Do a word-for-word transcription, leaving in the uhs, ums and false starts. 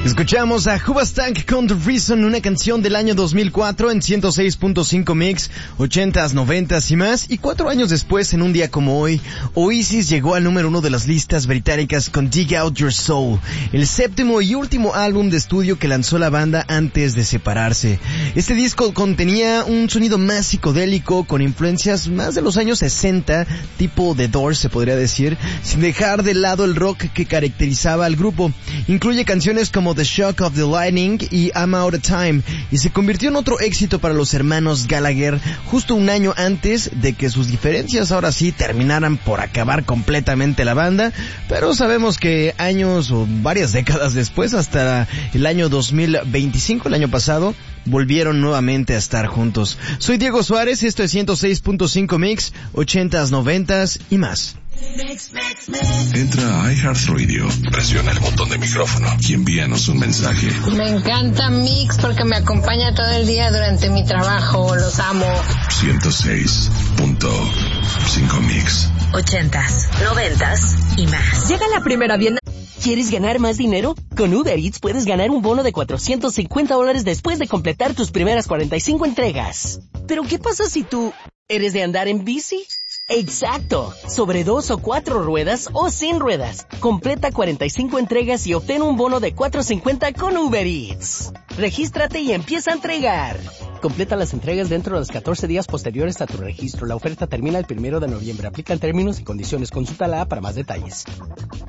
Escuchamos a Hoobastank con The Reason, una canción del año dos mil cuatro en ciento seis punto cinco Mix, ochentas, noventas y más. Y cuatro años después, en un día como hoy, Oasis llegó al número uno de las listas británicas con Dig Out Your Soul, el séptimo y último álbum de estudio que lanzó la banda antes de separarse. Este disco contenía un sonido más psicodélico con influencias más de los años sesenta, tipo The Doors se podría decir, sin dejar de lado el rock que caracterizaba al grupo. Incluye canciones como The Shock of the Lightning y I'm Out of Time, y se convirtió en otro éxito para los hermanos Gallagher justo un año antes de que sus diferencias ahora sí terminaran por acabar completamente la banda, pero sabemos que años o varias décadas después, hasta el año dos mil veinticinco, el año pasado, volvieron nuevamente a estar juntos. Soy Diego Suárez, esto es ciento seis punto cinco Mix, ochentas, noventas y más. Entra a iHeartRadio, presiona el botón de micrófono y envíanos un mensaje. Me encanta Mix porque me acompaña todo el día durante mi trabajo, los amo. ciento seis punto cinco Mix. Ochentas, noventas y más. Llega la primera bienal. ¿Quieres ganar más dinero? Con Uber Eats puedes ganar un bono de cuatrocientos cincuenta dólares después de completar tus primeras cuarenta y cinco entregas. ¿Pero qué pasa si tú eres de andar en bici? Exacto, sobre dos o cuatro ruedas o sin ruedas. Completa cuarenta y cinco entregas y obtén un bono de cuatrocientos cincuenta con Uber Eats. Regístrate y empieza a entregar. Completa las entregas dentro de los catorce días posteriores a tu registro. La oferta termina el primero de noviembre. Aplican términos y condiciones. Consulta la app para más detalles.